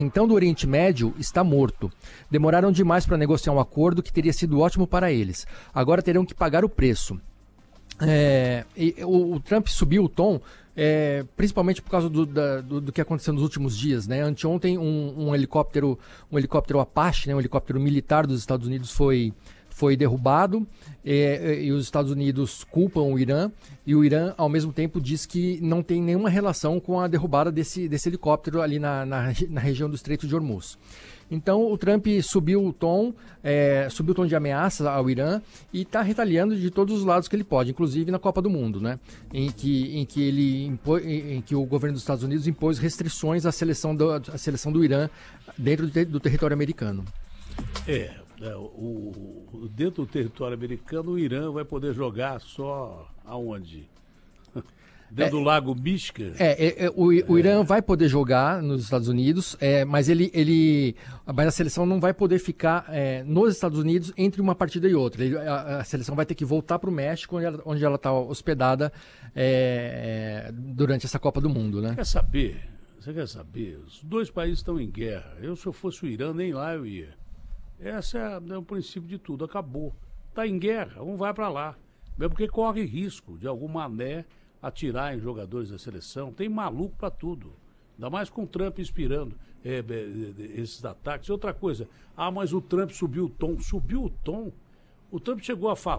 Então, do Oriente Médio está morto. Demoraram demais para negociar um acordo que teria sido ótimo para eles. Agora terão que pagar o preço. O Trump subiu o tom, principalmente por causa do que aconteceu nos últimos dias, né? Anteontem um helicóptero Apache, né? Um helicóptero militar dos Estados Unidos foi derrubado, e os Estados Unidos culpam o Irã, e o Irã, ao mesmo tempo, diz que não tem nenhuma relação com a derrubada desse helicóptero ali na região do Estreito de Hormuz. Então, o Trump subiu o tom de ameaça ao Irã e está retaliando de todos os lados que ele pode, inclusive na Copa do Mundo, né? Em que o governo dos Estados Unidos impôs restrições à seleção do Irã dentro do território americano. Dentro do território americano, o Irã vai poder jogar só aonde? Dentro do Lago Mística? O Irã vai poder jogar nos Estados Unidos, mas mas a seleção não vai poder ficar nos Estados Unidos entre uma partida e outra. A seleção vai ter que voltar para o México, onde ela está hospedada durante essa Copa do Mundo, né? Você quer saber? Os dois países estão em guerra. Se eu fosse o Irã, nem lá eu ia. Esse é o princípio de tudo. Acabou. Está em guerra, um vai para lá. Mesmo porque corre risco de algum mané atirar em jogadores da seleção. Tem maluco para tudo. Ainda mais com o Trump inspirando esses ataques. Outra coisa, mas o Trump subiu o tom. Subiu o tom? O Trump chegou a falar